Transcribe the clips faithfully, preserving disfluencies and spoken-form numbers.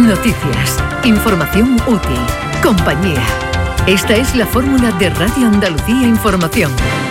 Noticias, información útil, compañía. Esta es la fórmula de Radio Andalucía Información.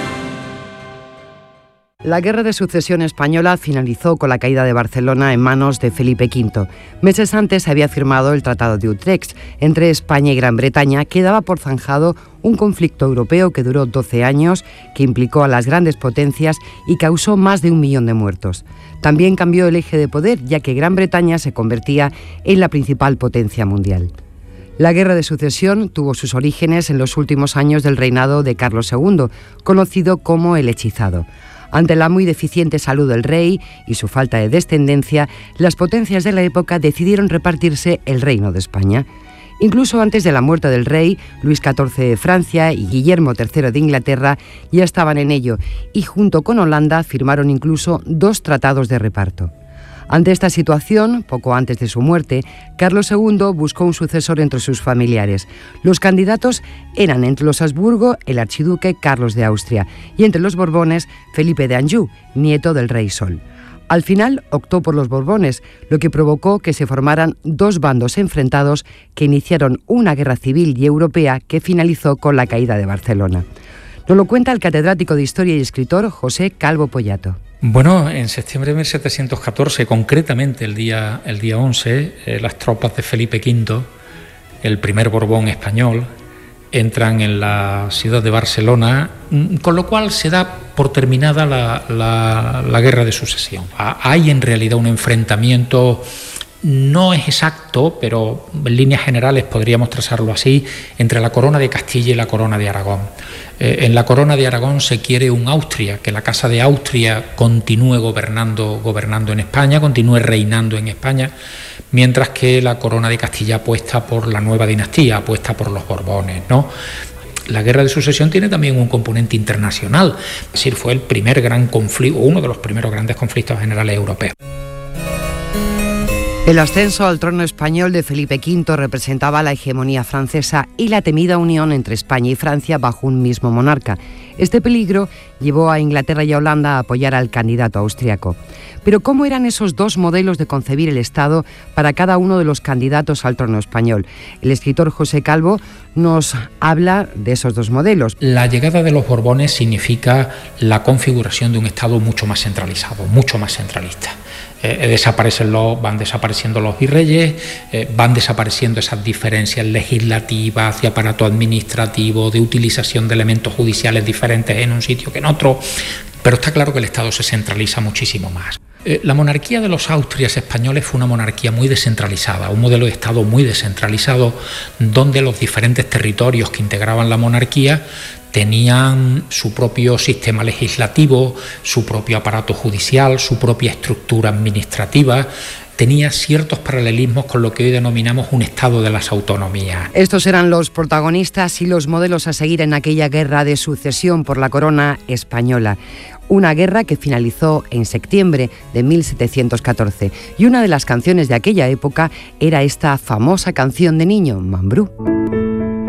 La Guerra de Sucesión Española finalizó con la caída de Barcelona en manos de Felipe quinto. Meses antes se había firmado el Tratado de Utrecht entre España y Gran Bretaña, que daba por zanjado un conflicto europeo que duró doce años, que implicó a las grandes potencias y causó más de un millón de muertos. También cambió el eje de poder, ya que Gran Bretaña se convertía en la principal potencia mundial. La Guerra de Sucesión tuvo sus orígenes en los últimos años del reinado de Carlos segundo, conocido como el Hechizado. Ante la muy deficiente salud del rey y su falta de descendencia, las potencias de la época decidieron repartirse el reino de España. Incluso antes de la muerte del rey, Luis catorce de Francia y Guillermo tercero de Inglaterra ya estaban en ello y junto con Holanda firmaron incluso dos tratados de reparto. Ante esta situación, poco antes de su muerte, Carlos segundo buscó un sucesor entre sus familiares. Los candidatos eran entre los Habsburgo el archiduque Carlos de Austria y entre los Borbones Felipe de Anjou, nieto del rey Sol. Al final optó por los Borbones, lo que provocó que se formaran dos bandos enfrentados que iniciaron una guerra civil y europea que finalizó con la caída de Barcelona. Nos lo cuenta el catedrático de Historia y escritor José Calvo Pollato. Bueno, en septiembre de mil setecientos catorce, concretamente el día, el día once, eh, las tropas de Felipe quinto, el primer Borbón español, entran en la ciudad de Barcelona, con lo cual se da por terminada la, la, la guerra de sucesión. Hay en realidad un enfrentamiento, no es exacto, pero en líneas generales podríamos trazarlo así, entre la corona de Castilla y la corona de Aragón. Eh, en la corona de Aragón se quiere un Austria, que la Casa de Austria continúe gobernando, gobernando en España, continúe reinando en España, mientras que la corona de Castilla apuesta por la nueva dinastía, apuesta por los Borbones, ¿no? La guerra de sucesión tiene también un componente internacional, es decir, fue el primer gran conflicto, uno de los primeros grandes conflictos generales europeos. El ascenso al trono español de Felipe quinto representaba la hegemonía francesa y la temida unión entre España y Francia bajo un mismo monarca. Este peligro llevó a Inglaterra y a Holanda a apoyar al candidato austriaco. Pero ¿cómo eran esos dos modelos de concebir el Estado para cada uno de los candidatos al trono español? El escritor José Calvo nos habla de esos dos modelos. La llegada de los Borbones significa la configuración de un Estado mucho más centralizado, mucho más centralista. Eh, desaparecen los, van desapareciendo los virreyes, eh, van desapareciendo esas diferencias legislativas, de aparato administrativo, de utilización de elementos judiciales diferentes en un sitio que en otro, pero está claro que el Estado se centraliza muchísimo más. Eh, la monarquía de los Austrias españoles fue una monarquía muy descentralizada, un modelo de Estado muy descentralizado, donde los diferentes territorios que integraban la monarquía tenían su propio sistema legislativo, su propio aparato judicial, su propia estructura administrativa. Tenía ciertos paralelismos con lo que hoy denominamos un Estado de las autonomías. Estos eran los protagonistas y los modelos a seguir en aquella guerra de sucesión por la corona española. Una guerra que finalizó en septiembre de mil setecientos catorce. Y una de las canciones de aquella época era esta famosa canción de niño, Mambrú.